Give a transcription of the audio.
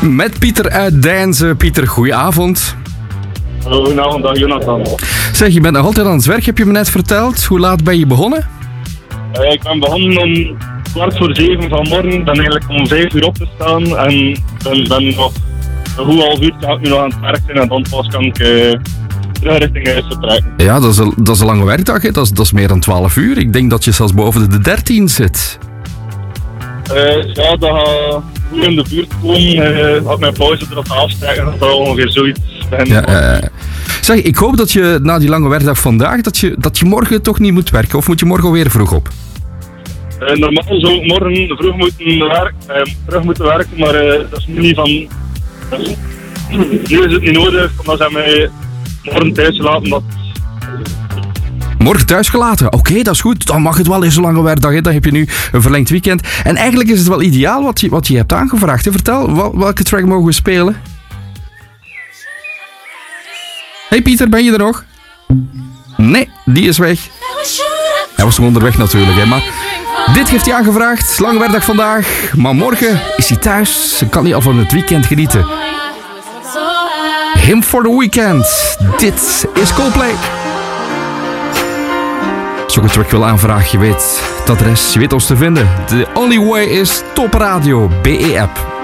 Met Pieter uit Deinzen. Pieter, goedenavond. Hallo, goedenavond, dag Jonathan. Zeg, je bent nog altijd aan het werk, heb je me net verteld. Hoe laat ben je begonnen? Ik ben begonnen om 6:15 vanmorgen. Ik ben eigenlijk om 5 uur opgestaan en ben nog een goed half uur ga ik nu nog aan het werk zijn en dan pas kan ik terug richting huis vertrekken. Ja, dat is een lange werkdag, hè? Dat is meer dan 12 uur. Ik denk dat je zelfs boven de 13 zit. Ja, dat gaat goed in de buurt komen. Had mijn pauze erop afsteken, dat zal ongeveer zoiets zijn. Ja, Zeg, ik hoop dat je na die lange werkdag vandaag, dat je morgen toch niet moet werken. Of moet je morgen weer vroeg op? Normaal zou ik morgen vroeg terug moeten werken, maar dat is nu niet van... Nu is het niet nodig, omdat zij mij morgen thuis laten. Dat... Morgen thuis gelaten. Oké, dat is goed. Dan mag het wel eens een lange werkdag. Hè. Dan heb je nu een verlengd weekend. En eigenlijk is het wel ideaal wat je hebt aangevraagd. Hè. Vertel, welke track mogen we spelen? Hey Pieter, ben je er nog? Nee, die is weg. Hij was nog onderweg natuurlijk, hè. Maar dit heeft hij aangevraagd. Lange werkdag vandaag. Maar morgen is hij thuis. Kan hij al van het weekend genieten. Him for the weekend. Dit is Coldplay. Als je ook een track wil aanvragen, je weet het adres, je weet ons te vinden. The only way is Top Radio BE-app.